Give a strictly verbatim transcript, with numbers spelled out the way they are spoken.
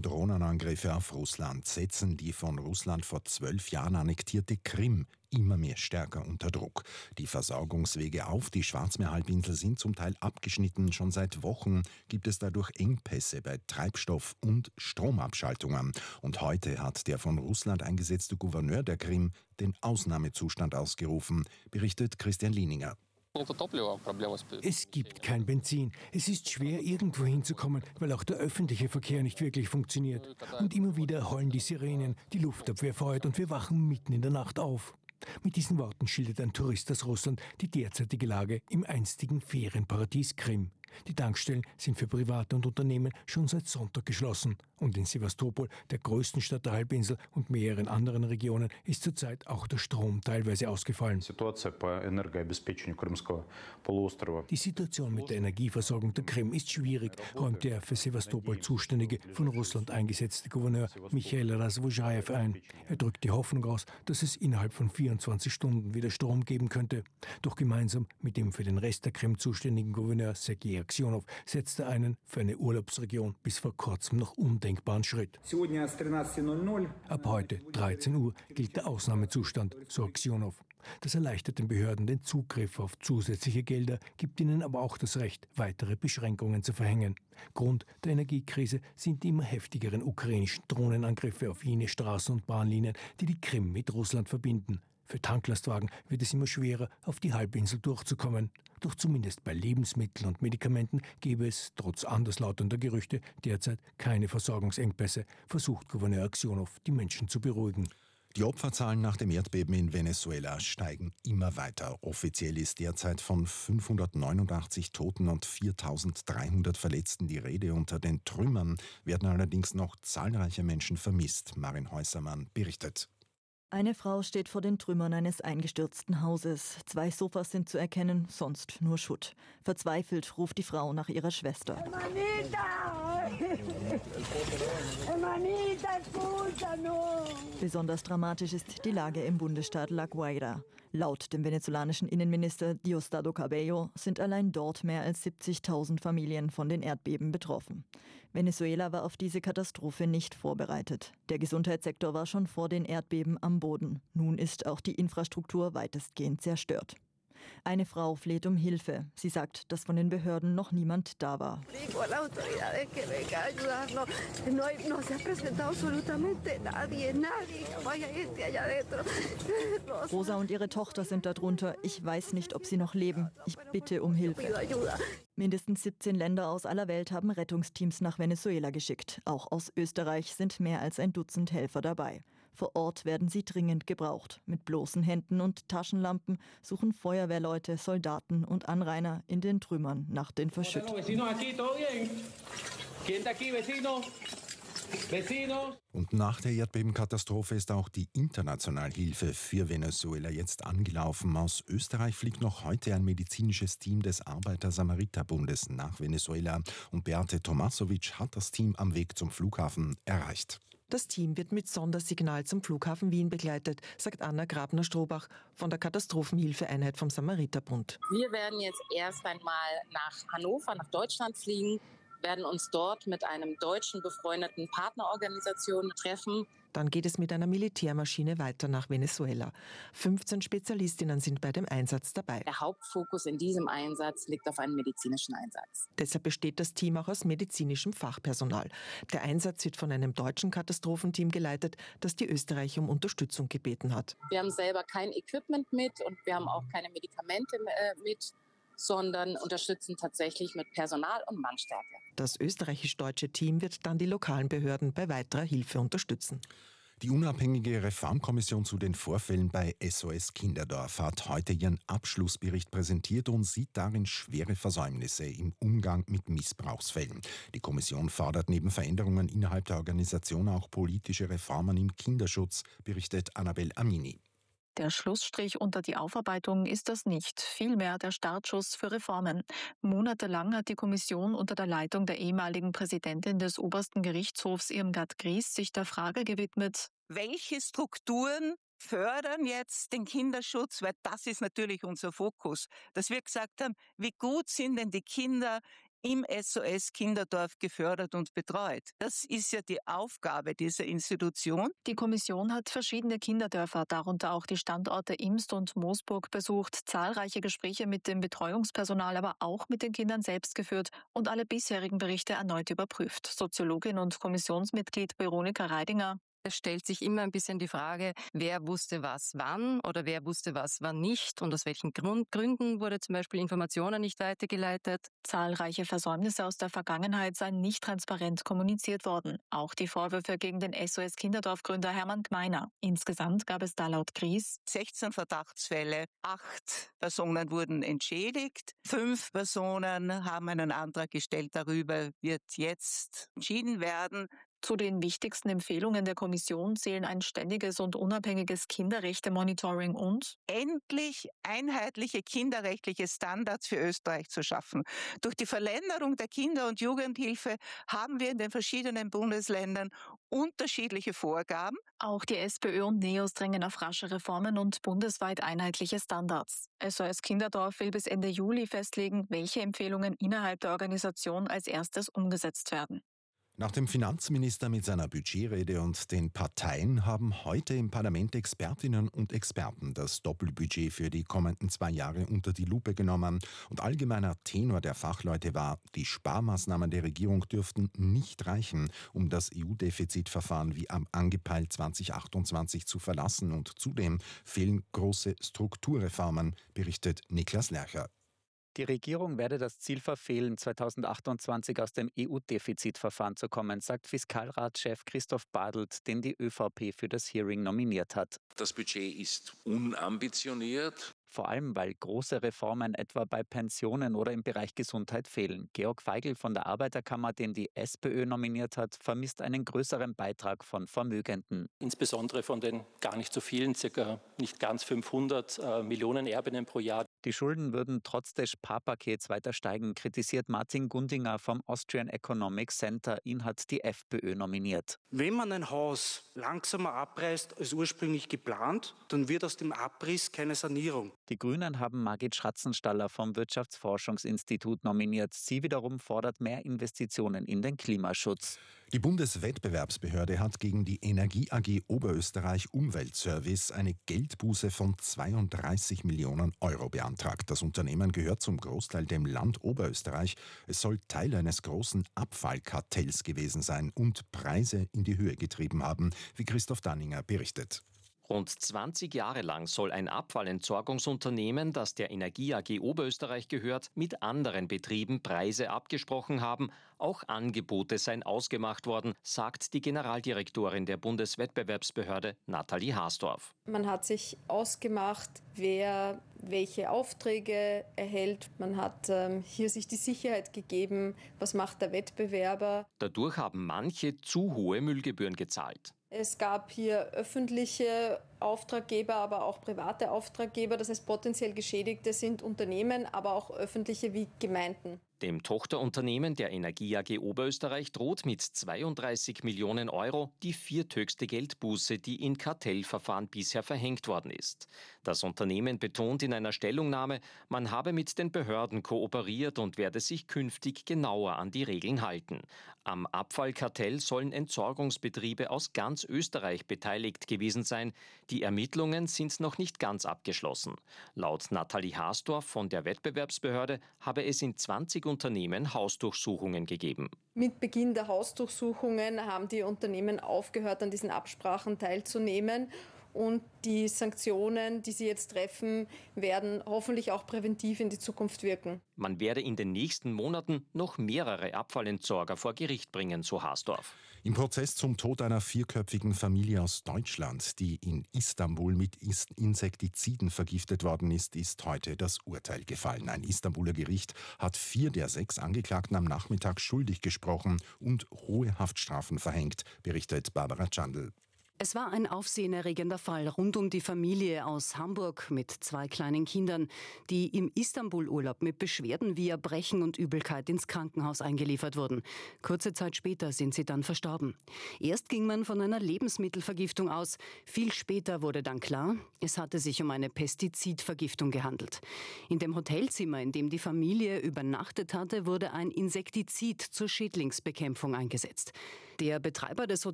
Drohnenangriffe auf Russland setzen die von Russland vor zwölf Jahren annektierte Krim immer mehr stärker unter Druck. Die Versorgungswege auf die Schwarzmeerhalbinsel sind zum Teil abgeschnitten. Schon seit Wochen gibt es dadurch Engpässe bei Treibstoff- und Stromabschaltungen. Und heute hat der von Russland eingesetzte Gouverneur der Krim den Ausnahmezustand ausgerufen, berichtet Christian Lieninger. Es gibt kein Benzin. Es ist schwer, irgendwo hinzukommen, weil auch der öffentliche Verkehr nicht wirklich funktioniert. Und immer wieder heulen die Sirenen, die Luftabwehr feuert und wir wachen mitten in der Nacht auf. Mit diesen Worten schildert ein Tourist aus Russland die derzeitige Lage im einstigen Ferienparadies Krim. Die Tankstellen sind für Private und Unternehmen schon seit Sonntag geschlossen. Und in Sewastopol, der größten Stadt der Halbinsel und mehreren anderen Regionen, ist zurzeit auch der Strom teilweise ausgefallen. Die Situation mit der Energieversorgung der Krim ist schwierig, räumt der für Sewastopol zuständige, von Russland eingesetzte Gouverneur Michail Razvojajew ein. Er drückt die Hoffnung aus, dass es innerhalb von vierundzwanzig Stunden wieder Strom geben könnte. Doch gemeinsam mit dem für den Rest der Krim zuständigen Gouverneur Sergei Aksionow setzte einen für eine Urlaubsregion bis vor kurzem noch undenkbaren Schritt. Ab heute, dreizehn Uhr, gilt der Ausnahmezustand, so Aksionow. Das erleichtert den Behörden den Zugriff auf zusätzliche Gelder, gibt ihnen aber auch das Recht, weitere Beschränkungen zu verhängen. Grund der Energiekrise sind die immer heftigeren ukrainischen Drohnenangriffe auf jene Straßen und Bahnlinien, die die Krim mit Russland verbinden. Für Tanklastwagen wird es immer schwerer, auf die Halbinsel durchzukommen. Doch zumindest bei Lebensmitteln und Medikamenten gäbe es, trotz anderslautender Gerüchte, derzeit keine Versorgungsengpässe, versucht Gouverneur Aksionow, die Menschen zu beruhigen. Die Opferzahlen nach dem Erdbeben in Venezuela steigen immer weiter. Offiziell ist derzeit von fünfhundertneunundachtzig Toten und viertausenddreihundert Verletzten die Rede. Unter den Trümmern werden allerdings noch zahlreiche Menschen vermisst. Marin Häusermann berichtet. Eine Frau steht vor den Trümmern eines eingestürzten Hauses. Zwei Sofas sind zu erkennen, sonst nur Schutt. Verzweifelt ruft die Frau nach ihrer Schwester. Besonders dramatisch ist die Lage im Bundesstaat La Guaira. Laut dem venezolanischen Innenminister Diosdado Cabello sind allein dort mehr als siebzigtausend Familien von den Erdbeben betroffen. Venezuela war auf diese Katastrophe nicht vorbereitet. Der Gesundheitssektor war schon vor den Erdbeben am Boden. Nun ist auch die Infrastruktur weitestgehend zerstört. Eine Frau fleht um Hilfe. Sie sagt, dass von den Behörden noch niemand da war. Rosa und ihre Tochter sind darunter. Ich weiß nicht, ob sie noch leben. Ich bitte um Hilfe. Mindestens siebzehn Länder aus aller Welt haben Rettungsteams nach Venezuela geschickt. Auch aus Österreich sind mehr als ein Dutzend Helfer dabei. Vor Ort werden sie dringend gebraucht. Mit bloßen Händen und Taschenlampen suchen Feuerwehrleute, Soldaten und Anrainer in den Trümmern nach den Verschütteten. Und nach der Erdbebenkatastrophe ist auch die Internationalhilfe für Venezuela jetzt angelaufen. Aus Österreich fliegt noch heute ein medizinisches Team des Arbeiter-Samariter-Bundes nach Venezuela. Und Beate Tomasovic hat das Team am Weg zum Flughafen erreicht. Das Team wird mit Sondersignal zum Flughafen Wien begleitet, sagt Anna Grabner-Strobach von der Katastrophenhilfeeinheit vom Samariterbund. Wir werden jetzt erst einmal nach Hannover, nach Deutschland fliegen, werden uns dort mit einem deutschen befreundeten Partnerorganisation treffen. Dann geht es mit einer Militärmaschine weiter nach Venezuela. fünfzehn Spezialistinnen sind bei dem Einsatz dabei. Der Hauptfokus in diesem Einsatz liegt auf einem medizinischen Einsatz. Deshalb besteht das Team auch aus medizinischem Fachpersonal. Der Einsatz wird von einem deutschen Katastrophenteam geleitet, das die Österreicher um Unterstützung gebeten hat. Wir haben selber kein Equipment mit und wir haben auch keine Medikamente mit, sondern unterstützen tatsächlich mit Personal und Mannstärke. Das österreichisch-deutsche Team wird dann die lokalen Behörden bei weiterer Hilfe unterstützen. Die unabhängige Reformkommission zu den Vorfällen bei S O S Kinderdorf hat heute ihren Abschlussbericht präsentiert und sieht darin schwere Versäumnisse im Umgang mit Missbrauchsfällen. Die Kommission fordert neben Veränderungen innerhalb der Organisation auch politische Reformen im Kinderschutz, berichtet Annabel Amini. Der Schlussstrich unter die Aufarbeitung ist das nicht, vielmehr der Startschuss für Reformen. Monatelang hat die Kommission unter der Leitung der ehemaligen Präsidentin des obersten Gerichtshofs Irmgard Gries sich der Frage gewidmet: Welche Strukturen fördern jetzt den Kinderschutz? Weil das ist natürlich unser Fokus, dass wir gesagt haben, wie gut sind denn die Kinder im S O S Kinderdorf gefördert und betreut. Das ist ja die Aufgabe dieser Institution. Die Kommission hat verschiedene Kinderdörfer, darunter auch die Standorte Imst und Moosburg, besucht, zahlreiche Gespräche mit dem Betreuungspersonal, aber auch mit den Kindern selbst geführt und alle bisherigen Berichte erneut überprüft. Soziologin und Kommissionsmitglied Veronika Reidinger: Es stellt sich immer ein bisschen die Frage, wer wusste was wann oder wer wusste was wann nicht und aus welchen Grund, Gründen wurde zum Beispiel Informationen nicht weitergeleitet. Zahlreiche Versäumnisse aus der Vergangenheit seien nicht transparent kommuniziert worden. Auch die Vorwürfe gegen den S O S Kinderdorf-Gründer Hermann Gmeiner. Insgesamt gab es da laut Gries sechzehn Verdachtsfälle, acht Personen wurden entschädigt, fünf Personen haben einen Antrag gestellt, darüber wird jetzt entschieden werden. Zu den wichtigsten Empfehlungen der Kommission zählen ein ständiges und unabhängiges Kinderrechte-Monitoring und endlich einheitliche kinderrechtliche Standards für Österreich zu schaffen. Durch die Verländerung der Kinder- und Jugendhilfe haben wir in den verschiedenen Bundesländern unterschiedliche Vorgaben. Auch die SPÖ und NEOS drängen auf rasche Reformen und bundesweit einheitliche Standards. S O S Kinderdorf will bis Ende Juli festlegen, welche Empfehlungen innerhalb der Organisation als erstes umgesetzt werden. Nach dem Finanzminister mit seiner Budgetrede und den Parteien haben heute im Parlament Expertinnen und Experten das Doppelbudget für die kommenden zwei Jahre unter die Lupe genommen. Und allgemeiner Tenor der Fachleute war, die Sparmaßnahmen der Regierung dürften nicht reichen, um das E U-Defizitverfahren wie am angepeilt zwanzig achtundzwanzig zu verlassen. Und zudem fehlen große Strukturreformen, berichtet Niklas Lercher. Die Regierung werde das Ziel verfehlen, zweitausendachtundzwanzig aus dem E U-Defizitverfahren zu kommen, sagt Fiskalratschef Christoph Bartelt, den die ÖVP für das Hearing nominiert hat. Das Budget ist unambitioniert. Vor allem, weil große Reformen etwa bei Pensionen oder im Bereich Gesundheit fehlen. Georg Feigl von der Arbeiterkammer, den die SPÖ nominiert hat, vermisst einen größeren Beitrag von Vermögenden. Insbesondere von den gar nicht so vielen, circa nicht ganz fünfhundert äh, Millionen Erbinnen pro Jahr. Die Schulden würden trotz des Sparpakets weiter steigen, kritisiert Martin Gundinger vom Austrian Economic Center. Ihn hat die FPÖ nominiert. Wenn man ein Haus langsamer abreißt als ursprünglich geplant, dann wird aus dem Abriss keine Sanierung. Die Grünen haben Margit Schratzenstaller vom Wirtschaftsforschungsinstitut nominiert. Sie wiederum fordert mehr Investitionen in den Klimaschutz. Die Bundeswettbewerbsbehörde hat gegen die Energie A G Oberösterreich Umweltservice eine Geldbuße von zweiunddreißig Millionen Euro beantragt. Das Unternehmen gehört zum Großteil dem Land Oberösterreich. Es soll Teil eines großen Abfallkartells gewesen sein und Preise in die Höhe getrieben haben, wie Christoph Danninger berichtet. Rund zwanzig Jahre lang soll ein Abfallentsorgungsunternehmen, das der Energie A G Oberösterreich gehört, mit anderen Betrieben Preise abgesprochen haben. Auch Angebote seien ausgemacht worden, sagt die Generaldirektorin der Bundeswettbewerbsbehörde Nathalie Haasdorf. Man hat sich ausgemacht, wer welche Aufträge erhält. Man hat ähm, hier sich die Sicherheit gegeben, was macht der Wettbewerber. Dadurch haben manche zu hohe Müllgebühren gezahlt. Es gab hier öffentliche Auftraggeber, aber auch private Auftraggeber. Das heißt, potenziell Geschädigte sind Unternehmen, aber auch öffentliche wie Gemeinden. Dem Tochterunternehmen der Energie A G Oberösterreich droht mit zweiunddreißig Millionen Euro die vierthöchste Geldbuße, die in Kartellverfahren bisher verhängt worden ist. Das Unternehmen betont in einer Stellungnahme, man habe mit den Behörden kooperiert und werde sich künftig genauer an die Regeln halten. Am Abfallkartell sollen Entsorgungsbetriebe aus ganz Österreich beteiligt gewesen sein. Die Ermittlungen sind noch nicht ganz abgeschlossen. Laut Nathalie Haasdorf von der Wettbewerbsbehörde habe es in zwanzig Unternehmen Hausdurchsuchungen gegeben. Mit Beginn der Hausdurchsuchungen haben die Unternehmen aufgehört, an diesen Absprachen teilzunehmen. Und die Sanktionen, die sie jetzt treffen, werden hoffentlich auch präventiv in die Zukunft wirken. Man werde in den nächsten Monaten noch mehrere Abfallentsorger vor Gericht bringen, so Haasdorf. Im Prozess zum Tod einer vierköpfigen Familie aus Deutschland, die in Istanbul mit Insektiziden vergiftet worden ist, ist heute das Urteil gefallen. Ein Istanbuler Gericht hat vier der sechs Angeklagten am Nachmittag schuldig gesprochen und hohe Haftstrafen verhängt, berichtet Barbara Chandl. Es war ein aufsehenerregender Fall rund um die Familie aus Hamburg mit zwei kleinen Kindern, die im Istanbul-Urlaub mit Beschwerden wie Erbrechen und Übelkeit ins Krankenhaus eingeliefert wurden. Kurze Zeit später sind sie dann verstorben. Erst ging man von einer Lebensmittelvergiftung aus. Viel später wurde dann klar, es hatte sich um eine Pestizidvergiftung gehandelt. In dem Hotelzimmer, in dem die Familie übernachtet hatte, wurde ein Insektizid zur Schädlingsbekämpfung eingesetzt. Der Betreiber des Hotels